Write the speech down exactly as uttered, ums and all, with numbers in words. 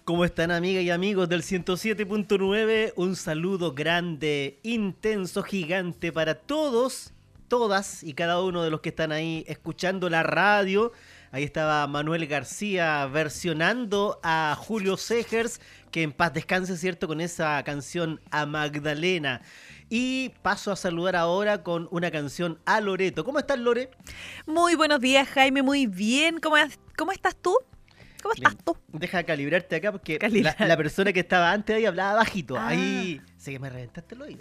¿Cómo están, amigas y amigos del ciento siete punto nueve? Un saludo grande, intenso, gigante para todos, todas y cada uno de los que están ahí escuchando la radio. Ahí estaba Manuel García versionando a Julio Segers, que en paz descanse, ¿cierto?, con esa canción A Magdalena. Y paso a saludar ahora con una canción a Loreto. ¿Cómo estás, Lore? Muy buenos días, Jaime, muy bien. ¿Cómo, es- cómo estás tú? ¿Cómo estás Bien. tú? Deja calibrarte acá porque la, Calibrar. la persona que estaba antes ahí hablaba bajito. Ah. Ahí sé que me reventaste el oído.